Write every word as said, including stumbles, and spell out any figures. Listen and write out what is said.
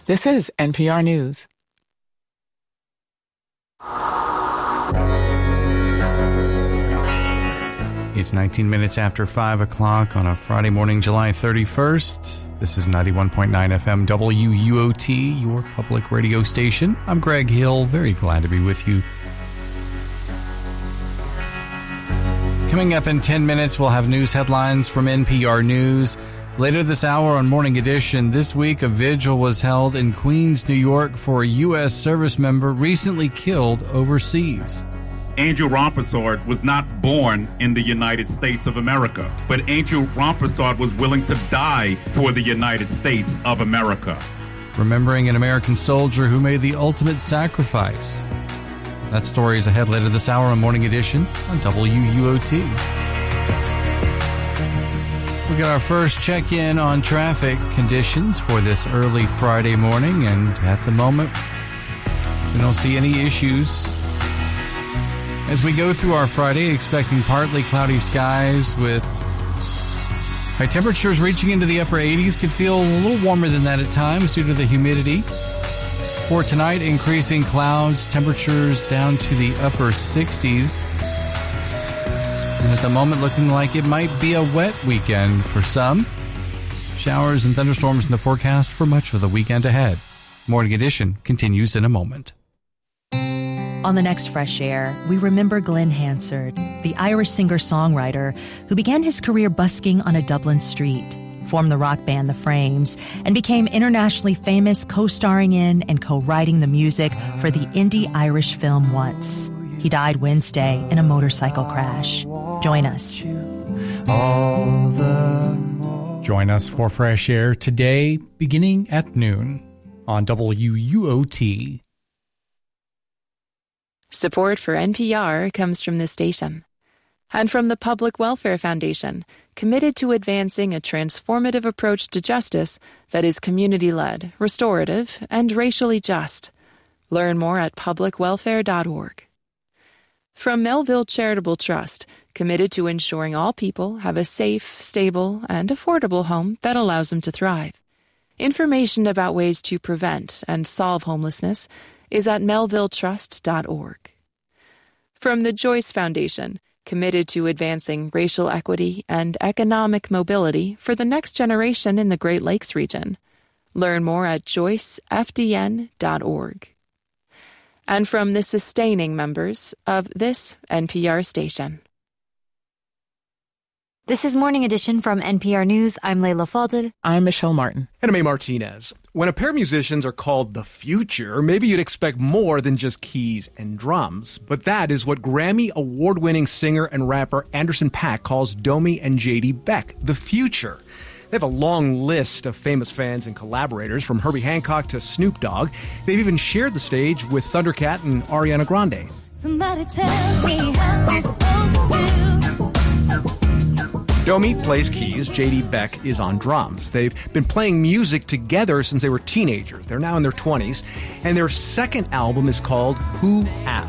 This is N P R News. It's nineteen minutes after five o'clock on a Friday morning, July thirty-first. This is ninety-one point nine F M W U O T, your public radio station. I'm Greg Hill, very glad to be with you. Coming up in ten minutes, we'll have news headlines from N P R News. Later this hour on Morning Edition, this week a vigil was held in Queens, New York for a U S service member recently killed overseas. Angel Rampersad was not born in the United States of America, but Angel Rampersad was willing to die for the United States of America. Remembering an American soldier who made the ultimate sacrifice. That story is ahead later this hour on Morning Edition on W U O T. We got our first check-in on traffic conditions for this early Friday morning, and at the moment, we don't see any issues. As we go through our Friday, expecting partly cloudy skies with high temperatures reaching into the upper eighties. Could feel a little warmer than that at times due to the humidity. For tonight, increasing clouds, temperatures down to the upper sixties. And at the moment, looking like it might be a wet weekend for some. Showers and thunderstorms in the forecast for much of the weekend ahead. Morning Edition continues in a moment. On the next Fresh Air, we remember Glenn Hansard, the Irish singer-songwriter who began his career busking on a Dublin street, formed the rock band The Frames, and became internationally famous co-starring in and co-writing the music for the indie Irish film Once. He died Wednesday in a motorcycle crash. Join us. Join us for Fresh Air today, beginning at noon on W U O T. Support for N P R comes from this station and from the Public Welfare Foundation, committed to advancing a transformative approach to justice that is community-led, restorative, and racially just. Learn more at public welfare dot org. From Melville Charitable Trust, committed to ensuring all people have a safe, stable, and affordable home that allows them to thrive. Information about ways to prevent and solve homelessness is at melville trust dot org. From the Joyce Foundation, committed to advancing racial equity and economic mobility for the next generation in the Great Lakes region. Learn more at joyce f d n dot org. And from the sustaining members of this N P R station. This is Morning Edition from N P R News. I'm Layla Falded. I'm Michelle Martin. And I'm A. Martinez. When a pair of musicians are called the future, maybe you'd expect more than just keys and drums. But that is what Grammy award-winning singer and rapper Anderson .Paak calls Domi and J D Beck, the future. They have a long list of famous fans and collaborators, from Herbie Hancock to Snoop Dogg. They've even shared the stage with Thundercat and Ariana Grande. Somebody tell me how I'm supposed to do. Domi plays keys, J D Beck is on drums. They've been playing music together since they were teenagers. They're now in their twenties, and their second album is called Who Asked?